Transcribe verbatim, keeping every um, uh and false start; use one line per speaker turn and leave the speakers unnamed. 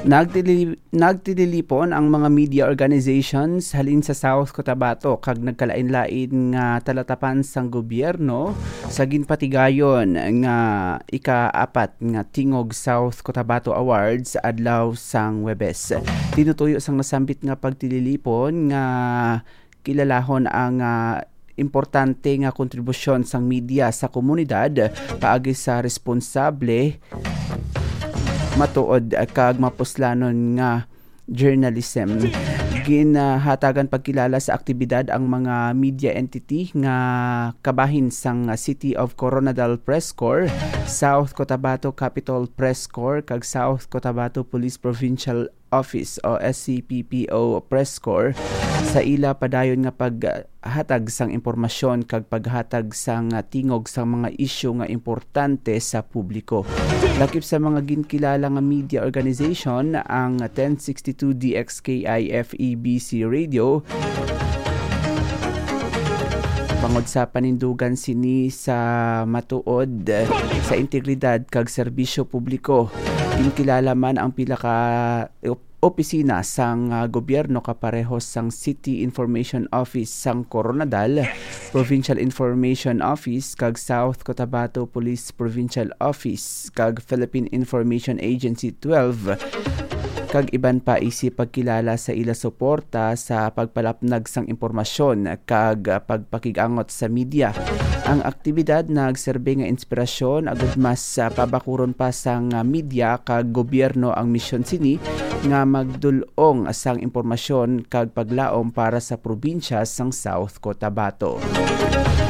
Nagtili nagtililipon ang mga media organizations halin sa South Cotabato kag nagkalain-lain nga talatapan sang gobyerno sa ginpatigayon nga ika-apat nga Tingog South Cotabato Awards adlaw sang Huwebes. Tinutuyo sang nasambit nga pagtililipon nga kilalahon ang uh, importante nga kontribusyon sang media sa komunidad paagi sa responsable matuod kag mapuslanon nga journalism. Ginahatagan pagkilala sa aktibidad ang mga media entity nga kabahin sang City of Coronadal Press Corps, South Cotabato Capital Press Corps kag South Cotabato Police Provincial Office o S C P P O Press Corps sa ila padayon nga paghatag sang impormasyon kag paghatag sang tingog sa mga isyu nga importante sa publiko. Lakip sa mga ginkilala nga media organization ang ten sixty-two D X K I F E B C Radio bangod sa panindugan sini sa matuod sa integridad kag serbisyo publiko. Ginkilala man ang pila ka opisina sang uh, gobyerno kaparehos sang City Information Office sang Coronadal, Provincial Information Office kag South Cotabato Police Provincial Office kag Philippine Information Agency twelve kag iban pa isip pagkilala sa ila suporta sa pagpalapnag sang impormasyon kag pagpakigangot sa media. Ang aktibidad nagserbe nga inspirasyon agud mas uh, pabakuron pa sang uh, media kag gobyerno ang misyon sini nga magdulong sang impormasyon kag paglaom para sa probinsya sang South Cotabato.